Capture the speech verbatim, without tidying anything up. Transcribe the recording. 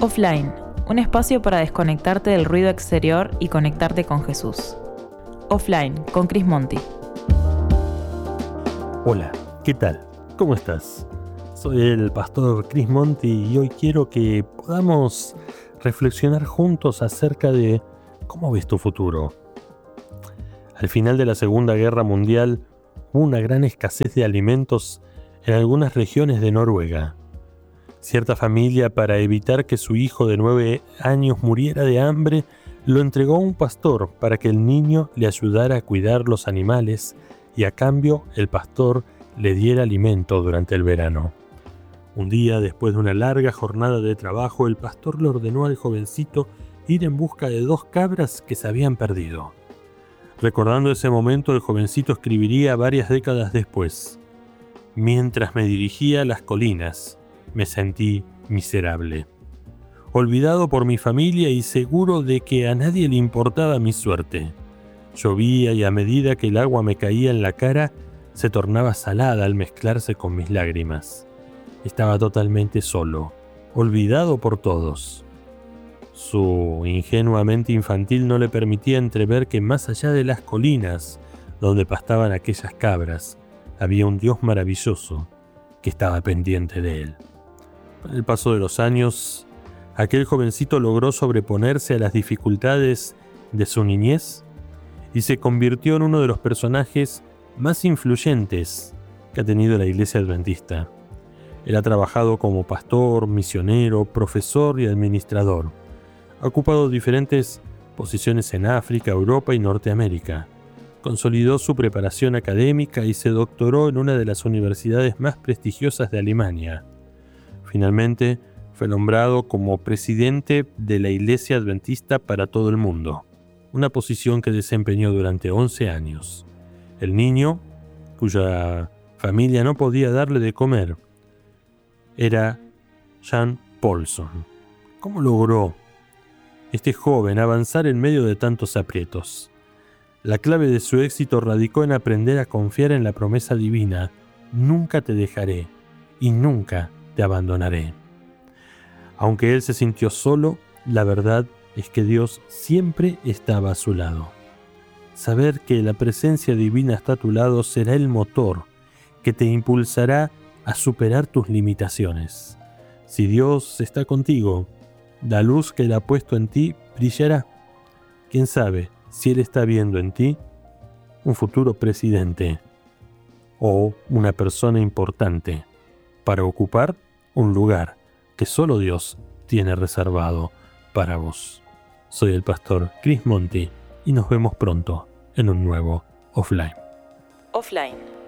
Offline, un espacio para desconectarte del ruido exterior y conectarte con Jesús. Offline, con Chris Monti. Hola, ¿qué tal? ¿Cómo estás? Soy el pastor Chris Monti y hoy quiero que podamos reflexionar juntos acerca de cómo ves tu futuro. Al final de la Segunda Guerra Mundial hubo una gran escasez de alimentos en algunas regiones de Noruega. Cierta familia, para evitar que su hijo de nueve años muriera de hambre, lo entregó a un pastor para que el niño le ayudara a cuidar los animales y a cambio el pastor le diera alimento durante el verano. Un día, después de una larga jornada de trabajo, el pastor le ordenó al jovencito ir en busca de dos cabras que se habían perdido. Recordando ese momento, el jovencito escribiría varias décadas después: mientras me dirigía a las colinas, me sentí miserable, olvidado por mi familia y seguro de que a nadie le importaba mi suerte. Llovía y a medida que el agua me caía en la cara, se tornaba salada al mezclarse con mis lágrimas. Estaba totalmente solo, olvidado por todos. Su ingenua mente infantil no le permitía entrever que más allá de las colinas donde pastaban aquellas cabras, había un Dios maravilloso que estaba pendiente de él. Con el paso de los años, aquel jovencito logró sobreponerse a las dificultades de su niñez y se convirtió en uno de los personajes más influyentes que ha tenido la Iglesia Adventista. Él ha trabajado como pastor, misionero, profesor y administrador. Ha ocupado diferentes posiciones en África, Europa y Norteamérica. Consolidó su preparación académica y se doctoró en una de las universidades más prestigiosas de Alemania. Finalmente, fue nombrado como presidente de la Iglesia Adventista para todo el mundo, una posición que desempeñó durante once años. El niño, cuya familia no podía darle de comer, era Jan Paulson. ¿Cómo logró este joven avanzar en medio de tantos aprietos? La clave de su éxito radicó en aprender a confiar en la promesa divina: nunca te dejaré y nunca te abandonaré. Aunque él se sintió solo, la verdad es que Dios siempre estaba a su lado. Saber que la presencia divina está a tu lado será el motor que te impulsará a superar tus limitaciones. Si Dios está contigo, la luz que Él ha puesto en ti brillará. ¿Quién sabe si Él está viendo en ti un futuro presidente o una persona importante para ocupar un lugar que solo Dios tiene reservado para vos? Soy el pastor Chris Monti y nos vemos pronto en un nuevo Offline. Offline,